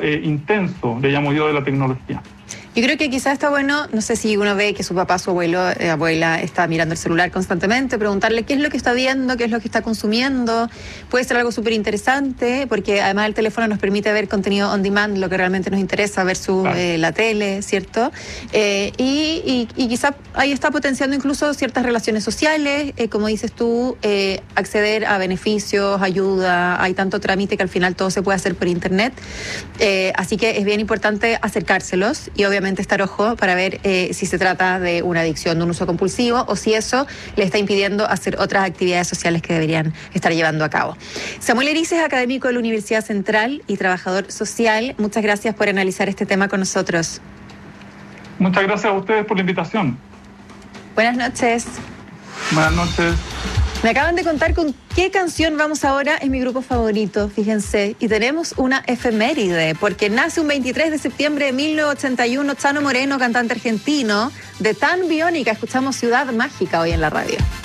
intenso, le llamo yo, de la tecnología. Yo creo que quizás está bueno, no sé si uno ve que su papá, su abuelo, abuela está mirando el celular constantemente, preguntarle qué es lo que está viendo, qué es lo que está consumiendo. Puede ser algo súper interesante, porque además el teléfono nos permite ver contenido on demand, lo que realmente nos interesa, ver la tele, ¿cierto? Y quizás ahí está potenciando incluso ciertas relaciones sociales, como dices tú, acceder a beneficios, ayuda, hay tanto trámite que al final todo se puede hacer por internet. Así que es bien importante acercárselos y obviamente estar ojo para ver si se trata de una adicción, de un uso compulsivo, o si eso le está impidiendo hacer otras actividades sociales que deberían estar llevando a cabo. Samuel Erice es académico de la Universidad Central y trabajador social. Muchas gracias por analizar este tema con nosotros. Muchas gracias a ustedes por la invitación. Buenas noches. Buenas noches. Me acaban de contar con qué canción vamos ahora, es mi grupo favorito, fíjense. Y tenemos una efeméride, porque nace un 23 de septiembre de 1981 Chano Moreno, cantante argentino, de Tan Biónica. Escuchamos Ciudad Mágica hoy en la radio.